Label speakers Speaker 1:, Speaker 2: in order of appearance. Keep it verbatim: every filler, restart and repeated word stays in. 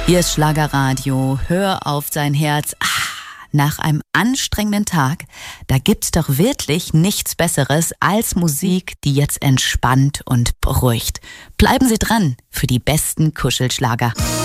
Speaker 1: Hier ist Schlagerradio, hör auf sein Herz. Ah, nach einem anstrengenden Tag, da gibt's doch wirklich nichts Besseres als Musik, die jetzt entspannt und beruhigt. Bleiben Sie dran für die besten Kuschelschlager.